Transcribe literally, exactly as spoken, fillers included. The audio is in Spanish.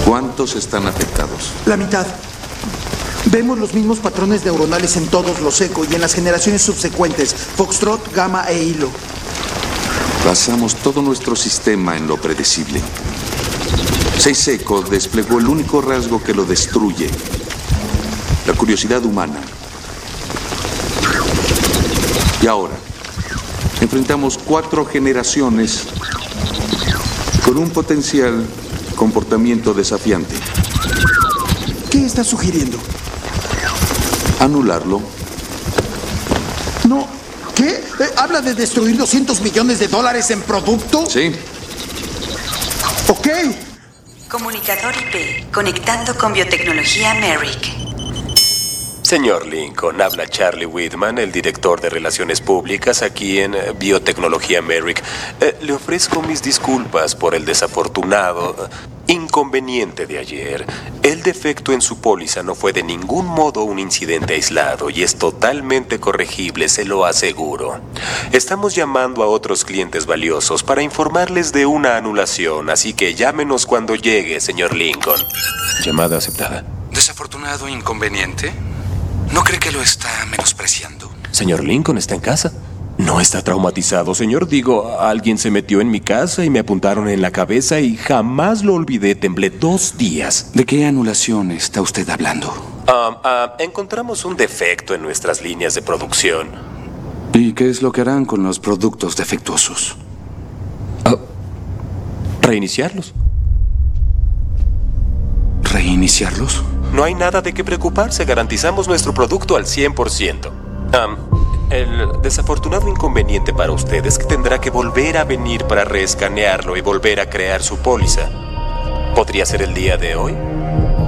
¿Cuántos están afectados? La mitad. Vemos los mismos patrones neuronales en todos los Echo y en las generaciones subsecuentes, Foxtrot, Gamma e Hilo. Basamos todo nuestro sistema en lo predecible. seis Echo desplegó el único rasgo que lo destruye: la curiosidad humana. Y ahora, enfrentamos cuatro generaciones con un potencial comportamiento desafiante. ¿Qué está sugiriendo? Anularlo. No. ¿Qué? Eh, ¿Habla de destruir doscientos millones de dólares en producto? Sí. Ok. Comunicador I P, conectando con biotecnología Merrick. Señor Lincoln, habla Charlie Whitman, el director de Relaciones Públicas aquí en eh, Biotecnología Merrick. Eh, le ofrezco mis disculpas por el desafortunado eh, inconveniente de ayer. El defecto en su póliza no fue de ningún modo un incidente aislado y es totalmente corregible, se lo aseguro. Estamos llamando a otros clientes valiosos para informarles de una anulación, así que llámenos cuando llegue, señor Lincoln. Llamada aceptada. ¿Desafortunado inconveniente? ¿No cree que lo está menospreciando? Señor Lincoln, ¿está en casa? No está traumatizado, señor. Digo, alguien se metió en mi casa y me apuntaron en la cabeza y jamás lo olvidé. Temblé dos días. ¿De qué anulación está usted hablando? Um, uh, encontramos un defecto en nuestras líneas de producción. ¿Y qué es lo que harán con los productos defectuosos? Uh, reiniciarlos. ¿Reiniciarlos? No hay nada de qué preocuparse. Garantizamos nuestro producto al cien por ciento. Um, el desafortunado inconveniente para usted es que tendrá que volver a venir para reescanearlo y volver a crear su póliza. ¿Podría ser el día de hoy?